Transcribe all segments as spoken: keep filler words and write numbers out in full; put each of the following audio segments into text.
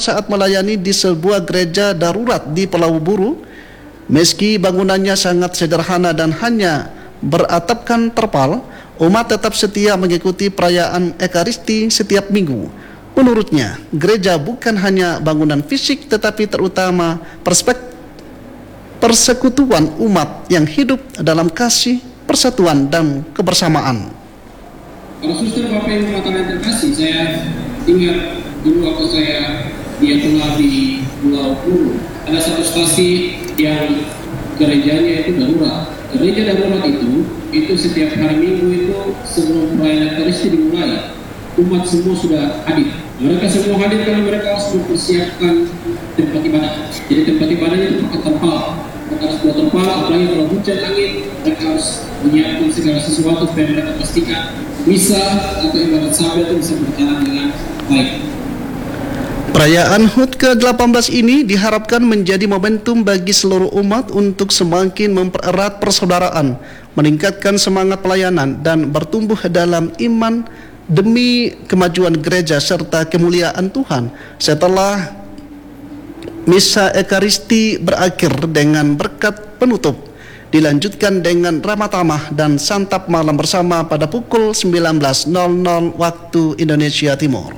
saat melayani di sebuah gereja darurat di Pulau Buru. Meski bangunannya sangat sederhana dan hanya beratapkan terpal, umat tetap setia mengikuti perayaan Ekaristi setiap minggu. Menurutnya, gereja bukan hanya bangunan fisik tetapi terutama perspektif persekutuan umat yang hidup dalam kasih, persatuan, dan kebersamaan. Para suster Bapak Ibu Mataram yang terkasih, saya ingat dulu waktu saya diakola di Pulau Buru, ada satu stasi yang gerejanya itu darurat. Gereja darurat itu, itu setiap hari Minggu itu sebelum perayaan Ekaristi dimulai, umat semua sudah hadir. Mereka semua hadir karena mereka harus mempersiapkan tempat ibadah. Jadi tempat ibadahnya itu pakai terpal. Mereka harus buat terpal, apalagi kalau hujan angin, mereka harus menyiapkan segala sesuatu supaya mereka pastikan misa atau ibadat sabat itu bisa berjalan dengan baik. Perayaan H U T ke delapan belas ini diharapkan menjadi momentum bagi seluruh umat untuk semakin mempererat persaudaraan, meningkatkan semangat pelayanan, dan bertumbuh dalam iman demi kemajuan gereja serta kemuliaan Tuhan. Setelah misa Ekaristi berakhir dengan berkat penutup, dilanjutkan dengan ramah tamah dan santap malam bersama pada pukul sembilan belas waktu Indonesia Timur.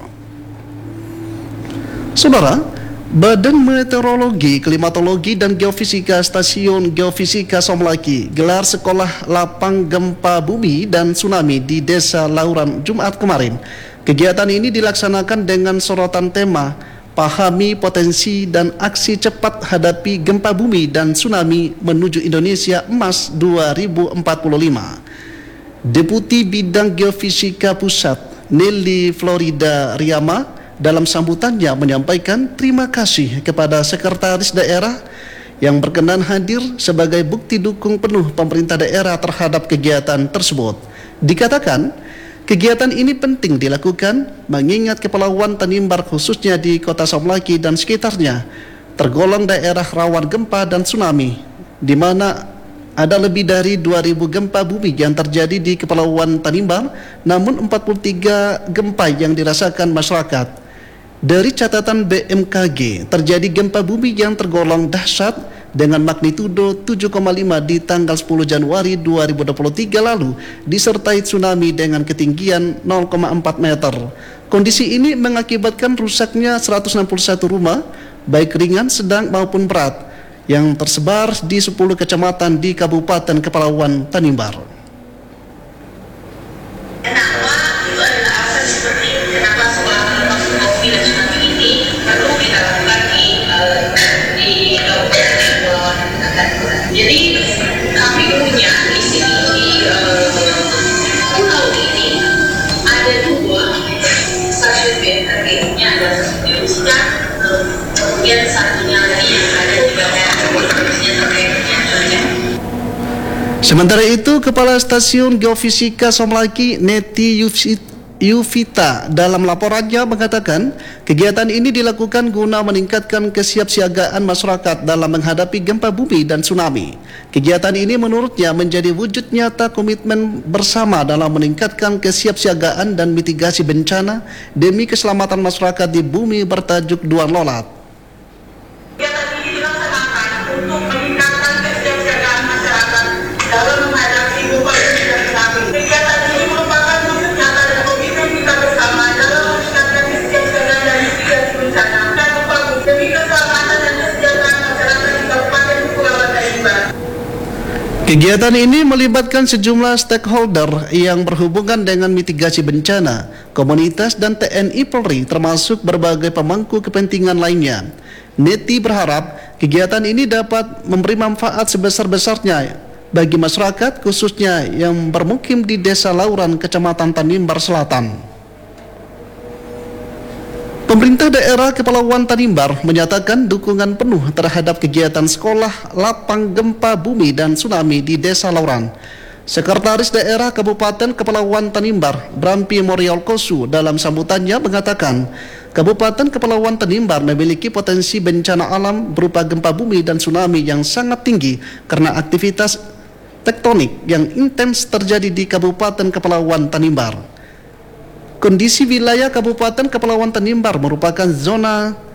Saudara, Badan Meteorologi, Klimatologi, dan Geofisika Stasiun Geofisika Somlaki gelar sekolah lapang gempa bumi dan tsunami di Desa Lauran Jumat kemarin. Kegiatan ini dilaksanakan dengan sorotan tema Pahami Potensi dan Aksi Cepat Hadapi Gempa Bumi dan Tsunami Menuju Indonesia Emas dua ribu empat puluh lima. Deputi Bidang Geofisika Pusat Nelly Florida Riyama dalam sambutannya menyampaikan terima kasih kepada Sekretaris Daerah yang berkenan hadir sebagai bukti dukung penuh pemerintah daerah terhadap kegiatan tersebut. Dikatakan, kegiatan ini penting dilakukan mengingat Kepulauan Tanimbar khususnya di Kota Somlaki dan sekitarnya tergolong daerah rawan gempa dan tsunami, di mana ada lebih dari dua ribu gempa bumi yang terjadi di Kepulauan Tanimbar, namun empat puluh tiga gempa yang dirasakan masyarakat. Dari catatan B M K G, terjadi gempa bumi yang tergolong dahsyat dengan magnitudo tujuh koma lima di tanggal sepuluh Januari dua ribu dua puluh tiga lalu, disertai tsunami dengan ketinggian nol koma empat meter. Kondisi ini mengakibatkan rusaknya seratus enam puluh satu rumah, baik ringan, sedang maupun berat, yang tersebar di sepuluh kecamatan di Kabupaten Kepulauan Tanimbar. Kenapa itu adalah alasan seperti kenapa sekolah kopi dan tsunami ini perlu kita lakukan di uh, di Kabupaten Kepulauan Tanimbar. Jadi kami punya di sini di uh, pulau ini ada dua stasiun B M K G-nya, ada stasiun geofisika, kemudian satunya lagi yang ada di bawah geofisika terkait dengan. Sementara itu, Kepala Stasiun Geofisika Somlaki Neti Yuvita dalam laporannya mengatakan kegiatan ini dilakukan guna meningkatkan kesiapsiagaan masyarakat dalam menghadapi gempa bumi dan tsunami. Kegiatan ini menurutnya menjadi wujud nyata komitmen bersama dalam meningkatkan kesiapsiagaan dan mitigasi bencana demi keselamatan masyarakat di bumi bertajuk Duan Lolat. Kegiatan ini dilaksanakan untuk meningkatkan kesiapsiagaan masyarakat dalam menghadapi gempa bumi dan tsunami. Kegiatan ini merupakan wujud nyata dan komitmen kita bersama dalam meningkatkan kesiapsiagaan dan mitigasi bencana dan gempa bumi demi keselamatan dan kesejahteraan masyarakat di Kabupaten Kepulauan Tanimbar. Kegiatan ini melibatkan sejumlah stakeholder yang berhubungan dengan mitigasi bencana, komunitas, dan T N I Polri, termasuk berbagai pemangku kepentingan lainnya. Neti berharap kegiatan ini dapat memberi manfaat sebesar-besarnya bagi masyarakat, khususnya yang bermukim di Desa Lauran, Kecamatan Tanimbar Selatan. Pemerintah daerah Kepulauan Tanimbar menyatakan dukungan penuh terhadap kegiatan sekolah lapang gempa bumi dan tsunami di Desa Lauran. Sekretaris Daerah Kabupaten Kepulauan Tanimbar, Brampi Moriolkosu, dalam sambutannya mengatakan Kabupaten Kepulauan Tanimbar memiliki potensi bencana alam berupa gempa bumi dan tsunami yang sangat tinggi karena aktivitas tektonik yang intens terjadi di Kabupaten Kepulauan Tanimbar. Kondisi wilayah Kabupaten Kepulauan Tanimbar merupakan zona